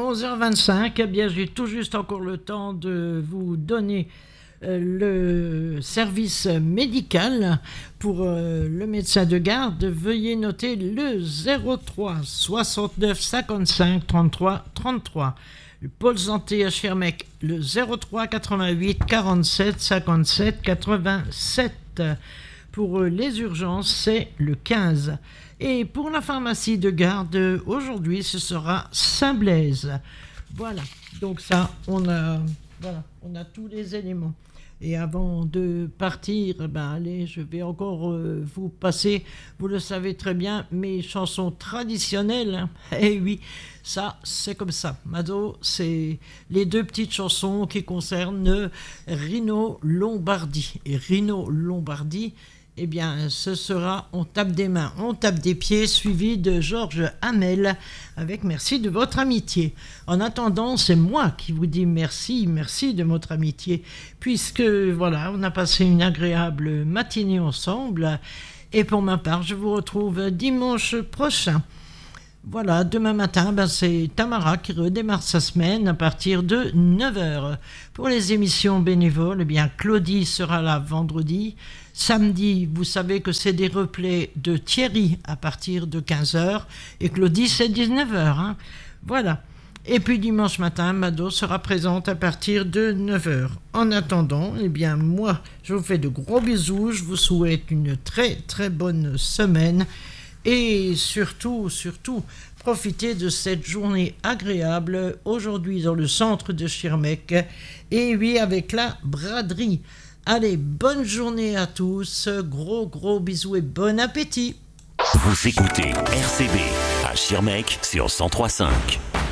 11h25, eh bien, j'ai tout juste encore le temps de vous donner le service médical pour le médecin de garde. Veuillez noter le 03 69 55 33 33. Le pôle santé à Schirmeck, le 03 88 47 57 87. Pour les urgences, c'est le 15. Et pour la pharmacie de garde, aujourd'hui, ce sera Saint-Blaise. Voilà, donc ça, on a tous les éléments. Et avant de partir, allez, je vais encore vous passer, vous le savez très bien, mes chansons traditionnelles. Eh oui, ça, c'est comme ça. Mado, c'est les deux petites chansons qui concernent Rino Lombardi. Et Rino Lombardi, eh bien, ce sera On tape des mains, on tape des pieds, suivi de Georges Hamel, avec Merci de votre amitié. En attendant, c'est moi qui vous dis merci de votre amitié, puisque, voilà, on a passé une agréable matinée ensemble, et pour ma part, je vous retrouve dimanche prochain. Voilà, demain matin, c'est Tamara qui redémarre sa semaine à partir de 9h. Pour les émissions bénévoles, eh bien, Claudie sera là vendredi. Samedi, vous savez que c'est des replays de Thierry à partir de 15h. Et Claudie, c'est 19h. Hein. Voilà. Et puis dimanche matin, Mado sera présente à partir de 9h. En attendant, eh bien, moi, je vous fais de gros bisous. Je vous souhaite une très, très bonne semaine. Et surtout, profitez de cette journée agréable aujourd'hui dans le centre de Schirmeck. Et oui, avec la braderie. Allez, bonne journée à tous. Gros bisous et bon appétit. Vous écoutez RCB à Schirmeck sur 103.5.